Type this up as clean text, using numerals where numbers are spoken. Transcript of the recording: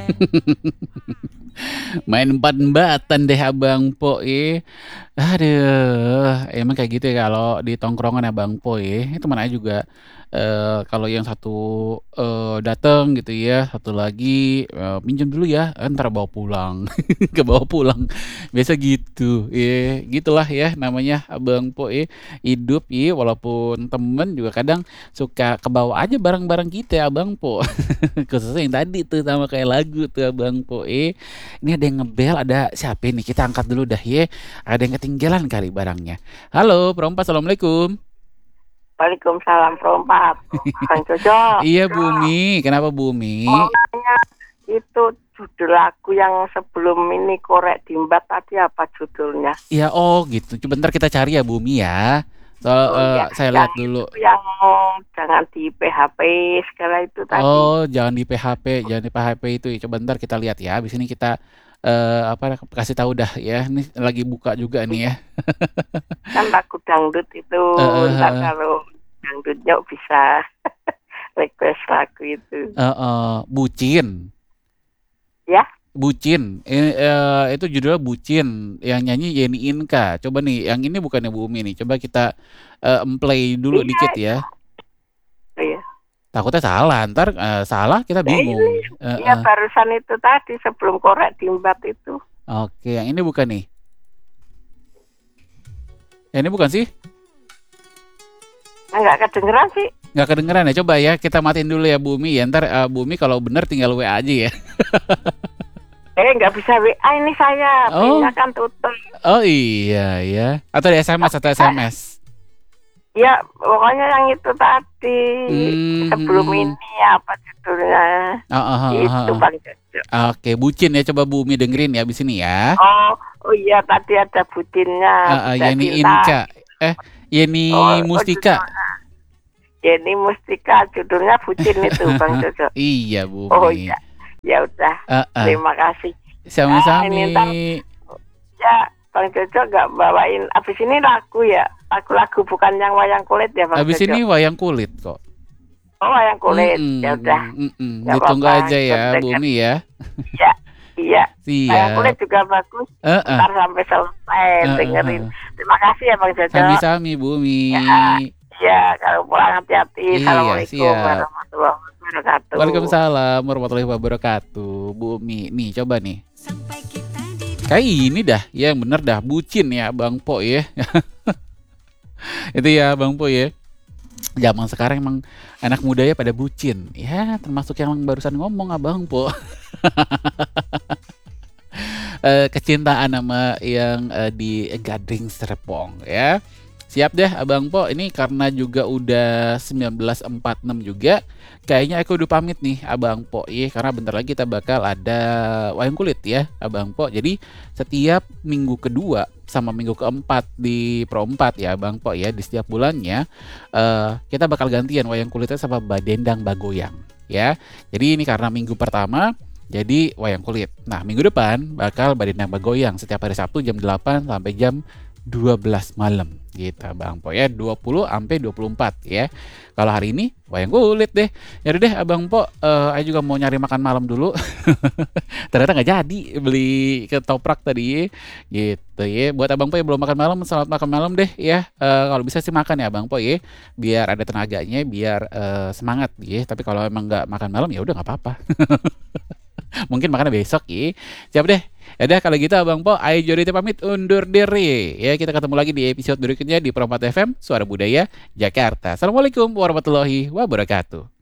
Main empat-empatan deh Abang Po Aduh, emang kayak gitu ya kalau di tongkrongan Abang Po itu mana juga kalau yang satu datang gitu ya, satu lagi minjem dulu ya, entar bawa pulang, ke bawa pulang, biasa gitu, gitulah ya namanya Abang Po hidup walaupun temen juga kadang suka kebawa aja barang-barang kita Abang Po, khususnya yang tadi tuh sama kayak lagu tuh Abang Po ini ada yang ngebel, ada siapa nih? Kita angkat dulu dah ya. Ada yang ketinggalan kali barangnya. Halo, Perompak, Assalamualaikum. Waalaikumsalam perempat. Bang Jojo. Iya, Bumi. Kenapa Bumi? Mau nanya itu judul lagu yang sebelum ini korek dimbat tadi apa judulnya? Iya, oh gitu. Coba bentar kita cari ya Bumi ya. Iya, Saya lihat yang dulu. itu yang jangan di PHP segala itu tadi. Oh, jangan di PHP, jangan di PHP itu. Coba bentar kita lihat ya. Habis ini kita kasih tahu dah ya. Ini lagi buka juga nih ya. Kan lagu dangdut itu, ntar kalau dangdutnya bisa request lagu itu. Bucin. Ya? Bucin, itu judulnya Bucin, yang nyanyi Yeni Inka. Coba nih, yang ini bukannya Bu Umi nih. Coba kita play dulu dikit ya. Iya. Takutnya salah, ntar salah kita bingung. Iya, barusan itu tadi sebelum korek dimbat itu. Oke, yang ini bukan nih. Yang ini bukan sih? Nggak kedengeran sih. Nggak kedengeran ya. Coba ya, kita matiin dulu ya Bu Umi ya. Ntar Bu Umi kalau bener tinggal WA aja ya. Nggak bisa WA ini saya, pinnya kan tutup. Oh iya ya. Atau di SMS atau SMS? Ya, pokoknya yang itu tadi sebelum ini apa judulnya? Itu Bang Jojo. Oke, Bucin ya. Coba Bu Umi dengerin ya abis ini ya. Oh iya tadi ada bucinnya. Yeni Inka. Yeni Mustika. Yeni Mustika judulnya Bucin itu Bang Jojo. Iya Bu Umi. Oh iya. Ya udah, terima kasih. Sama-sama. Ya, Bang Jojo nggak bawain. Abis ini lagu ya, lagu-lagu bukan yang wayang kulit ya Bang Abis Jojo. ini wayang kulit kok. Oh wayang kulit, ya udah. Ditunggu aja ya, Bumi ya. Iya. Siap. Wayang kulit juga bagus. Ntar sampai selesai dengerin. Terima kasih ya Bang Jojo. Sami-sami Bumi. Ya, kalau pulang hati-hati. Assalamualaikum warahmatullahi wabarakatuh. Waalaikumsalam warahmatullahi wabarakatuh. Bu Umi, nih coba nih. Kayak ini dah, ya yang bener dah, Bucin ya Bang Po ya. Itu ya Bang Po ya. Zaman sekarang emang anak muda ya pada bucin. Ya, termasuk yang barusan ngomong Abang Po. Kecintaan sama yang di Gading Serpong ya. Siap deh Abang Po, ini karena juga udah 19.46 juga. Kayaknya aku udah pamit nih Abang Po karena bentar lagi kita bakal ada wayang kulit ya Abang Po. Jadi setiap minggu kedua sama minggu keempat di Pro 4 ya Abang Po ya, di setiap bulannya kita bakal gantian wayang kulitnya sama Badendang Bagoyang ya. Jadi ini karena minggu pertama jadi wayang kulit. Nah, minggu depan bakal Badendang Bagoyang setiap hari Sabtu jam 8 sampai jam 12 malam gitu Bang Po ya, 20 sampai 24 ya. Kalau hari ini wayang kulit deh. Jadi deh Abang Po, saya juga mau nyari makan malam dulu. Ternyata nggak jadi beli ketoprak tadi gitu ya. Buat Abang Po yang belum makan malam, selamat makan malam deh ya. Kalau bisa sih makan ya Abang Po ya, biar ada tenaganya, biar semangat ya. Tapi kalau emang nggak makan malam ya udah nggak apa-apa. Mungkin makannya besok ya. Siap deh. Ya udah kalau gitu Abang Po, Ayo Jodite pamit undur diri. Ya, kita ketemu lagi di episode berikutnya di Pro 4 FM Suara Budaya Jakarta. Assalamualaikum warahmatullahi wabarakatuh.